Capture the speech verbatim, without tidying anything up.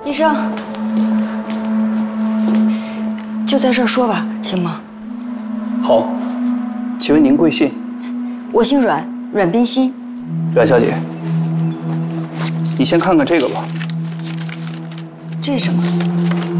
医生，就在这儿说吧，行吗？ 好，请问您贵姓？ 我姓阮，阮冰心。 阮小姐，你先看看这个吧。 这是什么？